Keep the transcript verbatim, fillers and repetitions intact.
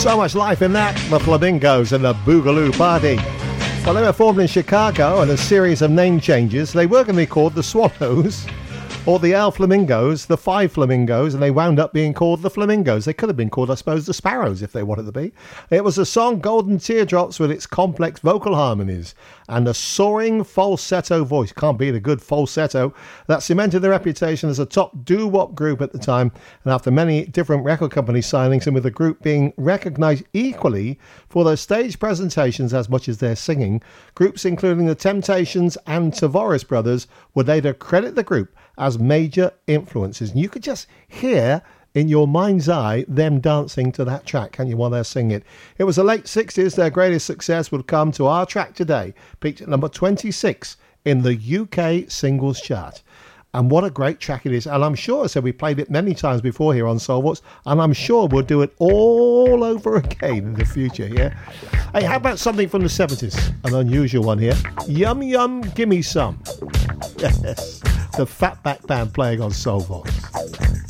So much life in that. The Flamingos and the Boogaloo Party. Well, they were formed in Chicago and a series of name changes. They were going to be called the Swallows or the El Flamingos, the Five Flamingos, and they wound up being called the Flamingos. They could have been called, I suppose, the Sparrows if they wanted to be. It was a song, Golden Teardrops, with its complex vocal harmonies and a soaring falsetto voice. Can't beat a good falsetto. That cemented their reputation as a top doo-wop group at the time. And after many different record company signings, and with the group being recognised equally for their stage presentations as much as their singing, groups including the Temptations and Tavares Brothers would later credit the group as major influences. And you could just hear in your mind's eye them dancing to that track, can't you, while they're singing it? It was the late sixties. Their greatest success would come to our track today, peaked at number twenty-six in the U K singles chart. And what a great track it is. And I'm sure, so we played it many times before here on Soulbox, and I'm sure we'll do it all over again in the future, yeah? Hey, how about something from the seventies? An unusual one here. Yum Yum Gimme Some. Yes, the Fatback Band playing on Soulbox.